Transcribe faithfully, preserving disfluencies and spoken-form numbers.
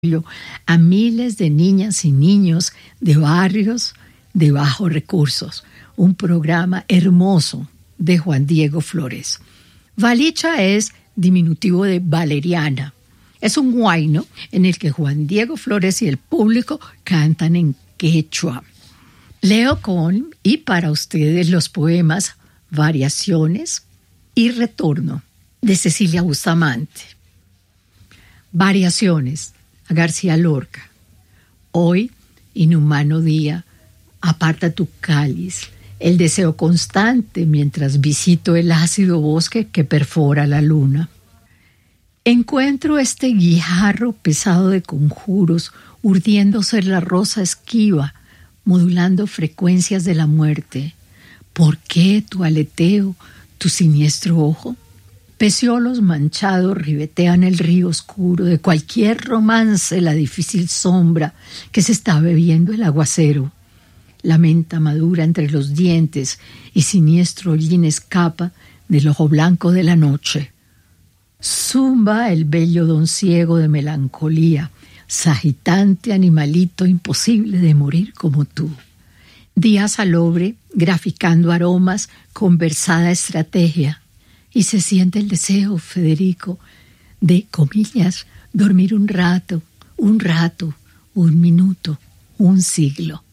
a miles de niñas y niños de barrios de bajos recursos. Un programa hermoso de Juan Diego Flores. Valicha es diminutivo de valeriana. Es un huayno en el que Juan Diego Flores y el público cantan en quechua. Leo con y para ustedes los poemas Variaciones y Retorno de Cecilia Bustamante. Variaciones a García Lorca. Hoy, inhumano día, aparta tu cáliz, el deseo constante mientras visito el ácido bosque que perfora la luna. Encuentro este guijarro pesado de conjuros, urdiéndose la rosa esquiva, modulando frecuencias de la muerte. ¿Por qué tu aleteo, tu siniestro ojo? Peciolos manchados ribetean el río oscuro de cualquier romance, la difícil sombra que se está bebiendo el aguacero. La menta madura entre los dientes y siniestro hollín escapa del ojo blanco de la noche. Zumba el bello don ciego de melancolía, sagitante animalito imposible de morir como tú. Día salobre, graficando aromas, conversada estrategia. Y se siente el deseo, Federico, de, comillas, dormir un rato, un rato, un minuto, un siglo.